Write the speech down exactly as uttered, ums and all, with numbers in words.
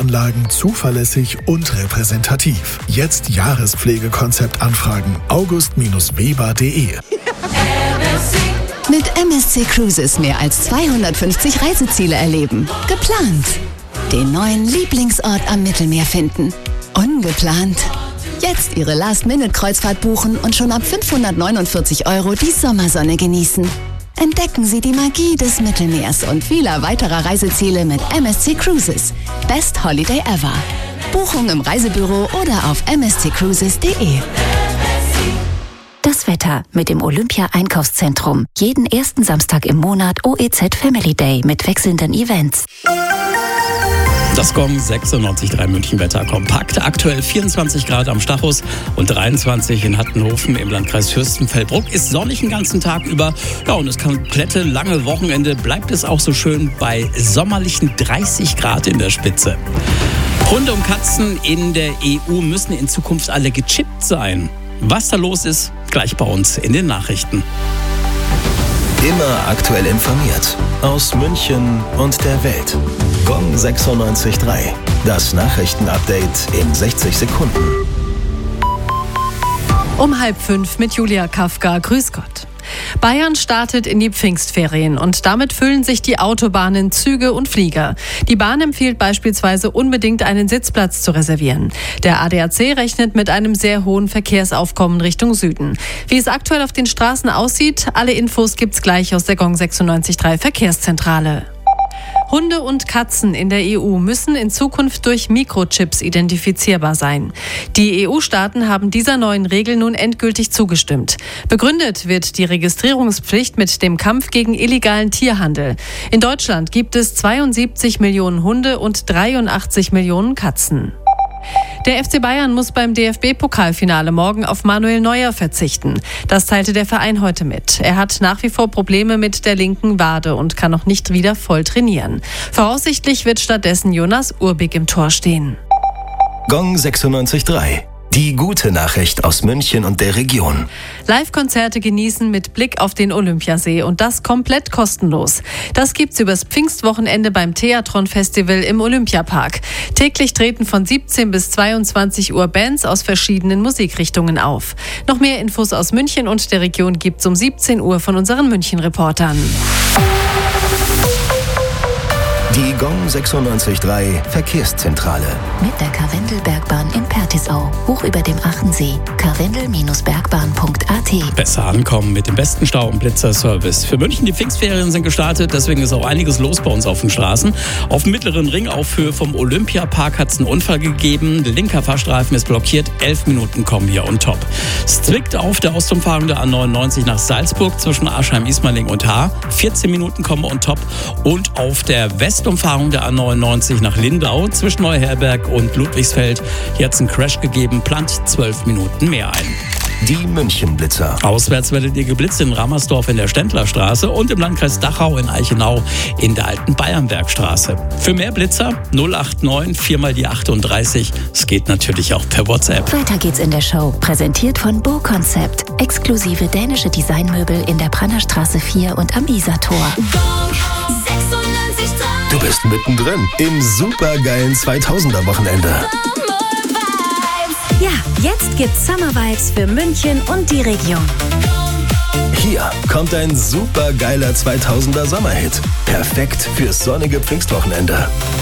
Klimaanlagen zuverlässig und repräsentativ. Jetzt Jahrespflegekonzept anfragen. august weber punkt de. Mit M S C Cruises mehr als zweihundertfünfzig Reiseziele erleben. Geplant. Den neuen Lieblingsort am Mittelmeer finden. Ungeplant. Jetzt Ihre Last-Minute-Kreuzfahrt buchen und schon ab fünfhundertneunundvierzig Euro die Sommersonne genießen. Entdecken Sie die Magie des Mittelmeers und vieler weiterer Reiseziele mit M S C Cruises. Best Holiday ever. Buchung im Reisebüro oder auf m s c cruises punkt de. Das Wetter mit dem Olympia-Einkaufszentrum. Jeden ersten Samstag im Monat O E Z Family Day mit wechselnden Events. Das Gong sechsundneunzig Komma drei München Wetter kompakt. Aktuell vierundzwanzig Grad am Stachus und dreiundzwanzig in Hattenhofen im Landkreis Fürstenfeldbruck. Ist sonnig den ganzen Tag über. Ja, und das komplette lange Wochenende bleibt es auch so schön bei sommerlichen dreißig Grad in der Spitze. Hunde und Katzen in der E U müssen in Zukunft alle gechippt sein. Was da los ist, gleich bei uns in den Nachrichten. Immer aktuell informiert. Aus München und der Welt. Gong sechsundneunzig Komma drei. Das Nachrichtenupdate in sechzig Sekunden. Um halb fünf mit Julia Kafka. Grüß Gott. Bayern startet in die Pfingstferien und damit füllen sich die Autobahnen, Züge und Flieger. Die Bahn empfiehlt beispielsweise unbedingt einen Sitzplatz zu reservieren. Der A D A C rechnet mit einem sehr hohen Verkehrsaufkommen Richtung Süden. Wie es aktuell auf den Straßen aussieht, alle Infos gibt's gleich aus der Gong sechsundneunzig Komma drei Verkehrszentrale. Hunde und Katzen in der E U müssen in Zukunft durch Mikrochips identifizierbar sein. Die E U-Staaten haben dieser neuen Regel nun endgültig zugestimmt. Begründet wird die Registrierungspflicht mit dem Kampf gegen illegalen Tierhandel. In Deutschland gibt es zweiundsiebzig Millionen Hunde und dreiundachtzig Millionen Katzen. Der F C Bayern muss beim D F B-Pokalfinale morgen auf Manuel Neuer verzichten. Das teilte der Verein heute mit. Er hat nach wie vor Probleme mit der linken Wade und kann noch nicht wieder voll trainieren. Voraussichtlich wird stattdessen Jonas Urbig im Tor stehen. Gong sechsundneunzig Komma drei. Die gute Nachricht aus München und der Region. Live-Konzerte genießen mit Blick auf den Olympiasee und das komplett kostenlos. Das gibt's übers Pfingstwochenende beim Theatron-Festival im Olympiapark. Täglich treten von siebzehn bis zweiundzwanzig Uhr Bands aus verschiedenen Musikrichtungen auf. Noch mehr Infos aus München und der Region gibt's um siebzehn Uhr von unseren München-Reportern. Die Gong sechsundneunzig Komma drei Verkehrszentrale. Mit der Karwendelbergbahn in Pertisau. Hoch über dem Achensee. karwendel bergbahn punkt a t. Besser ankommen mit dem besten Stau- und Blitzerservice. Für München, die Pfingstferien sind gestartet, deswegen ist auch einiges los bei uns auf den Straßen. Auf dem mittleren Ring auf Höhe vom Olympiapark hat es einen Unfall gegeben. Linker Fahrstreifen ist blockiert. Elf Minuten kommen hier on top. Es zwickt auf der Ostumfahrung der A neunundneunzig nach Salzburg zwischen Aschheim, Ismaning und Haar. vierzehn Minuten kommen on top. Und auf der West Umfahrung der A neunundneunzig nach Lindau zwischen Neuherberg und Ludwigsfeld. Hier hat es einen Crash gegeben, plant zwölf Minuten mehr ein. Die München-Blitzer. Auswärts werdet ihr geblitzt in Rammersdorf in der Ständlerstraße und im Landkreis Dachau in Eichenau in der alten Bayernbergstraße. Für mehr Blitzer null acht neun vier mal die achtunddreißig. Es geht natürlich auch per WhatsApp. Weiter geht's in der Show. Präsentiert von Bo Concept. Exklusive dänische Designmöbel in der Brannerstraße vier und am Isartor. Du bist mittendrin im supergeilen zweitausender-Wochenende. Ja, jetzt gibt's Summer Vibes für München und die Region. Hier kommt ein supergeiler zweitausender Sommerhit. Perfekt fürs sonnige Pfingstwochenende.